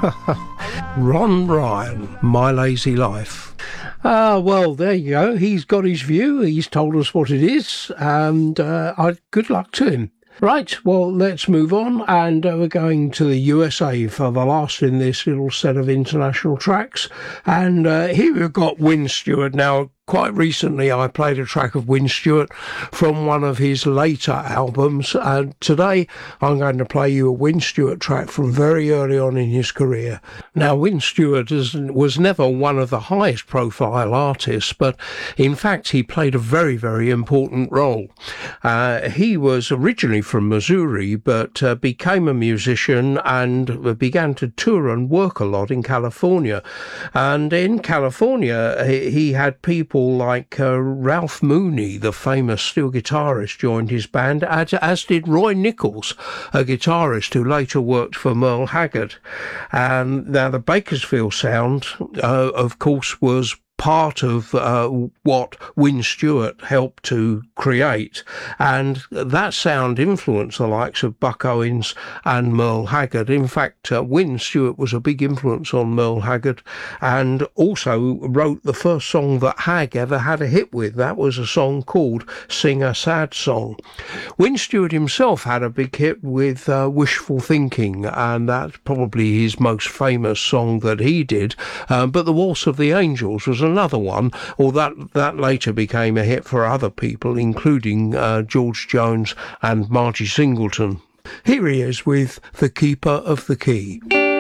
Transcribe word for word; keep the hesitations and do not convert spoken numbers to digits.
Ron Ryan, My Lazy Life. Ah, well, there you go. He's got his view. He's told us what it is, and uh, I, good luck to him. Right, well, let's move on, and uh, we're going to the U S A for the last in this little set of international tracks. And uh, here we've got Wyn Stewart. Now, quite recently I played a track of Wyn Stewart from one of his later albums, and today I'm going to play you a Wyn Stewart track from very early on in his career. Now, Wyn Stewart is, was never one of the highest profile artists, but in fact he played a very, very important role. Uh, he was originally from Missouri, but uh, became a musician and began to tour and work a lot in California. And in California, he, he had people like uh, Ralph Mooney, the famous steel guitarist, joined his band, as, as did Roy Nichols, a guitarist who later worked for Merle Haggard. And now the Bakersfield sound, uh, of course, was part of uh, what Wyn Stewart helped to create, and that sound influenced the likes of Buck Owens and Merle Haggard. In fact, uh, Wyn Stewart was a big influence on Merle Haggard, and also wrote the first song that Hag ever had a hit with. That was a song called Sing a Sad Song. Wyn Stewart himself had a big hit with uh, Wishful Thinking, and that's probably his most famous song that he did, uh, but The Waltz of the Angels was another one, or that that later became a hit for other people, including uh, George Jones and Margie Singleton. Here he is with The Keeper of the Key.